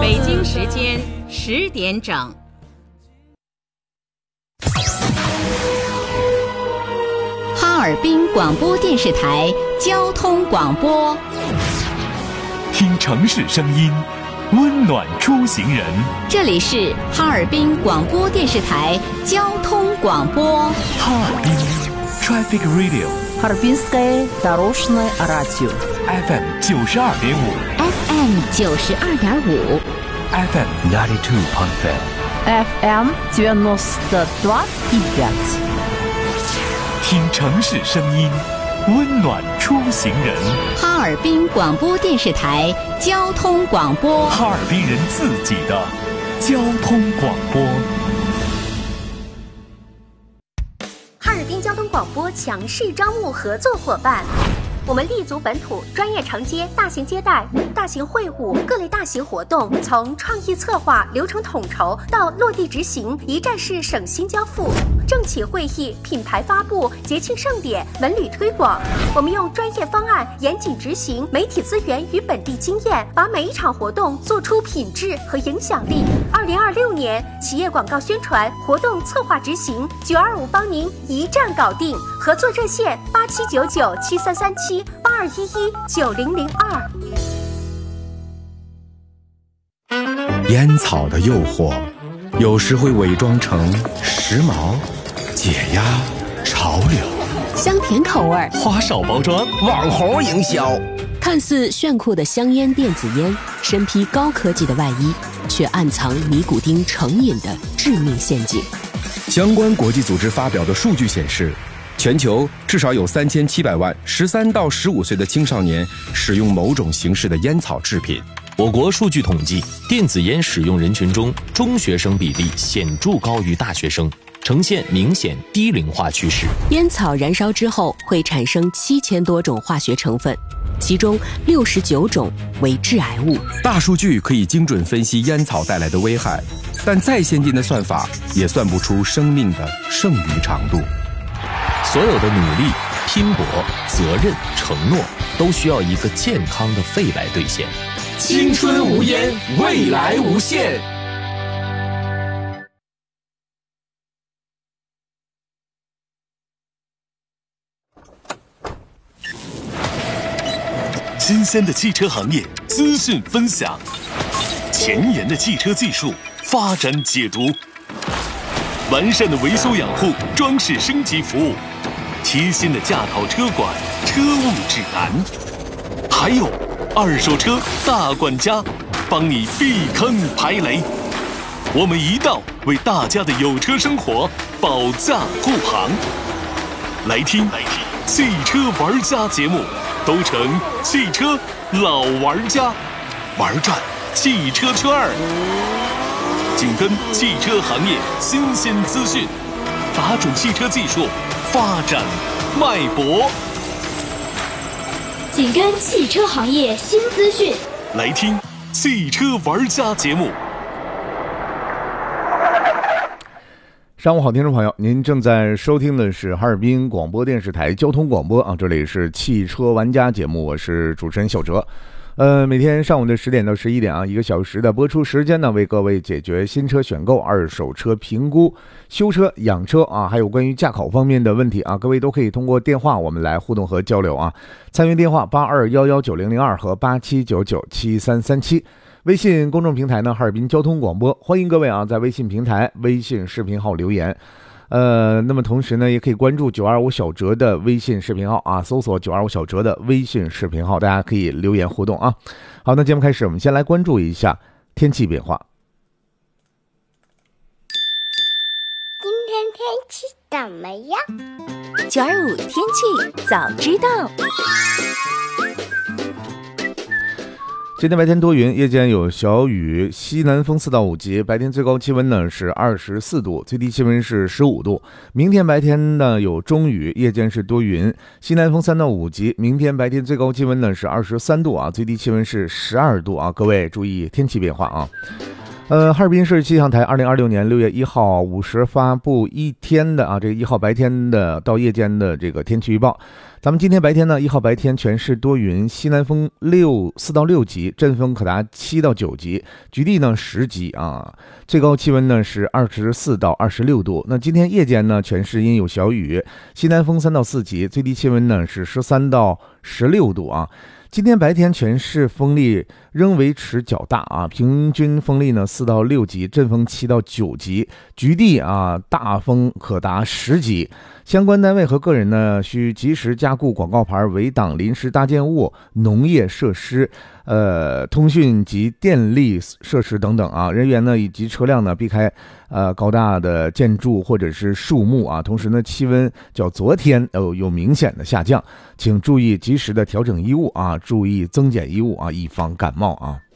北京时间10点整。 哈尔滨广播电视台交通广播， 听城市声音，温暖出行人。 这里是哈尔滨广播电视台交通广播。 哈尔滨 Traffic Radio， Харбинское дорожное радио FM 92.5， FM 92.5， FM 92.5， FM 92.5。 听城市声音，温暖出行人。 哈尔滨广播电视台交通广播， 哈尔滨人自己的交通广播。 哈尔滨交通广播强势招募合作伙伴。我们立足本土，专业承接大型接待、大型会晤、各类大型活动，从创意策划、流程统筹到落地执行，一站式省心交付。政企会议、品牌发布、节庆盛典、文旅推广，我们用专业方案严谨执行，媒体资源与本地经验，把每一场活动做出品质和影响力。2026年企业广告宣传活动策划执行，925帮您一站搞定。合作热线8799733782119002。 烟草的诱惑，有时会伪装成时髦、解压、潮流， 香甜口味， 花哨包装， 网红营销， 看似炫酷的香烟电子烟，身披高科技的外衣，却暗藏尼古丁成瘾的致命陷阱。 相关国际组织发表的数据显示，全球至少有3700万13到15岁的青少年使用某种形式的烟草制品。 我国数据统计，电子烟使用人群中，中学生比例显著高于大学生，呈现明显低龄化趋势。 烟草燃烧之后会产生7000多种化学成分，其中69种为致癌物。 大数据可以精准分析烟草带来的危害，但再先进的算法也算不出生命的剩余长度。 所有的努力、拼搏、责任、承诺，都需要一个健康的肺来兑现。 青春无烟，未来无限。 新鲜的汽车行业资讯分享，前沿的汽车技术发展解读，完善的维修养护、装饰升级服务，贴心的驾考车管、车务指南，还有二手车大管家，帮你避坑排雷。我们一道为大家的有车生活保驾护航。来听汽车玩家节目，都成汽车老玩家，玩转汽车圈儿，紧跟汽车行业新鲜资讯，打准汽车技术发展脉搏， 紧跟汽车行业新资讯， 来听汽车玩家节目。 上午好，听众朋友，您正在收听的是哈尔滨广播电视台交通广播啊，这里是汽车玩家节目，我是主持人小哲。每天上午的10点到11点啊，1个小时的播出时间呢，为各位解决新车选购、二手车评估、修车、养车啊，还有关于驾考方面的问题啊，各位都可以通过电话我们来互动和交流啊。参与电话82119002和87997337。微信公众平台呢，哈尔滨交通广播，欢迎各位啊，在微信平台、微信视频号留言。那么同时呢，也可以关注925小哲的微信视频号啊，搜索925小哲的微信视频号，大家可以留言互动啊。好，那节目开始，我们先来关注一下天气变化。 今天天气怎么样 ？925天气早知道。 今天白天多云，夜间有小雨，西南风4到5级，白天最高气温呢是24度，最低气温是15度。明天白天呢有中雨，夜间是多云，西南风3到5级，明天白天最高气温呢是23度啊，最低气温是12度啊，各位注意天气变化啊。 哈尔滨市气象台2026年6月1号5时发布一天的这个1号白天的到夜间的这个天气预报。咱们今天白天呢，1号白天全市多云，西南风4到6级，阵风可达7到9级，局地呢10级啊。最高气温呢是24到26度。那今天夜间呢，全市阴有小雨，西南风3到4级，最低气温呢是13到16度啊。今天白天全市风力仍维持较大啊，平均风力呢4到6级，阵风7到9级，局地大风可达10级。相关单位和个人呢需及时加固广告牌、围挡临时搭建物、农业设施、通讯及电力设施等等啊。人员呢以及车辆呢避开高大的建筑或者是树木啊。同时呢，气温较昨天有明显的下降，请注意及时的调整衣物啊，注意增减衣物啊，以防感冒啊。